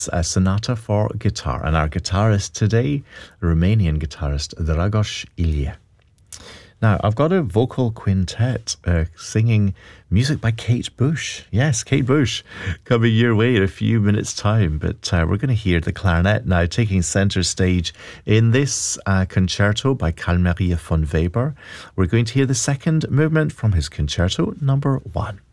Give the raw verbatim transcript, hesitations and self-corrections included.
a sonata for guitar. And our guitarist today, Romanian guitarist Dragos Ilie. Now, I've got a vocal quintet uh, singing music by Kate Bush. Yes, Kate Bush, coming your way in a few minutes' time. But uh, we're going to hear the clarinet now taking centre stage in this uh, concerto by Carl Maria von Weber. We're going to hear the second movement from his concerto number one.